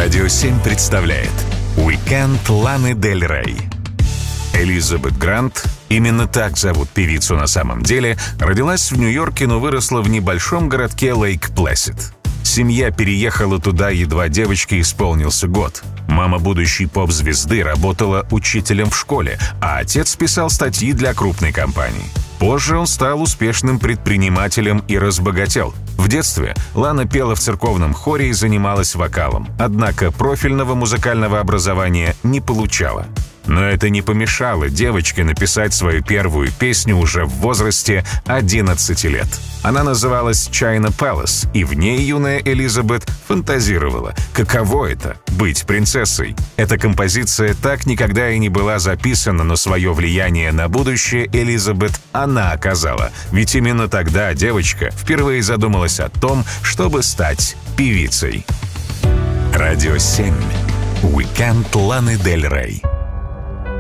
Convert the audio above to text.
Радио 7 представляет «Уикенд Ланы Дель Рей». Элизабет Грант, именно так зовут певицу на самом деле, родилась в Нью-Йорке, но выросла в небольшом городке Лейк-Плэсид. Семья переехала туда, едва девочке исполнился год. Мама будущей поп-звезды работала учителем в школе, а отец писал статьи для крупной компании. Позже он стал успешным предпринимателем и разбогател. В детстве Лана пела в церковном хоре и занималась вокалом, однако профильного музыкального образования не получала. Но это не помешало девочке написать свою первую песню уже в возрасте 11 лет. Она называлась «China Palace», и в ней юная Элизабет фантазировала, каково это — быть принцессой. Эта композиция так никогда и не была записана, но свое влияние на будущее Элизабет она оказала, ведь именно тогда девочка впервые задумалась о том, чтобы стать певицей. Радио 7. Уикенд Ланы Дель Рей.